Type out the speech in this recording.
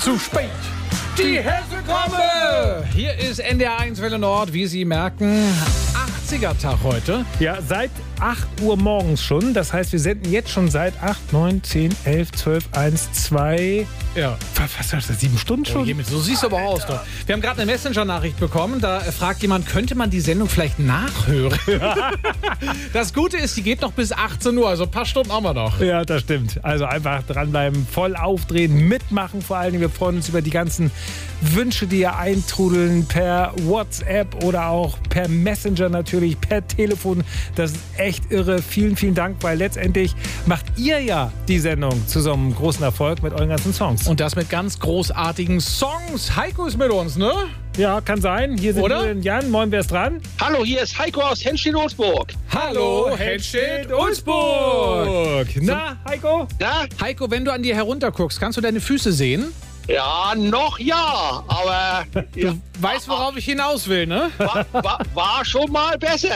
Zu spät. Die Hesselkomme! Hier ist NDR 1 Welle Nord, wie Sie merken, 80er-Tag heute. Ja, seit 8 Uhr morgens schon. Das heißt, wir senden jetzt schon seit 8, 9, 10, 11, 12, 1, 2... Ja. Was ist das, 7 Stunden schon? Oh, so siehst du aber aus. Doch. Wir haben gerade eine Messenger-Nachricht bekommen. Da fragt jemand, könnte man die Sendung vielleicht nachhören? Das Gute ist, die geht noch bis 18 Uhr. Also ein paar Stunden haben wir noch. Ja, das stimmt. Also einfach dranbleiben, voll aufdrehen, mitmachen vor allen Dingen. Wir freuen uns über die ganzen Wünsche, die ihr eintrudeln per WhatsApp oder auch per Messenger natürlich, per Telefon. Das ist echt irre. Vielen, vielen Dank, weil letztendlich macht ihr ja die Sendung zu so einem großen Erfolg mit euren ganzen Songs. Und das mit ganz großartigen Songs. Heiko ist mit uns, ne? Ja, kann sein. Hier sind Oder? wir, Jan. Moin, wer ist dran? Hallo, hier ist Heiko aus Henstedt-Ulzburg. Hallo, Henstedt-Ulzburg. Na, Heiko? Ja? Heiko, wenn du an dir herunterguckst, kannst du deine Füße sehen? Ja, noch ja, aber Du weißt, worauf ich hinaus will, ne? war schon mal besser.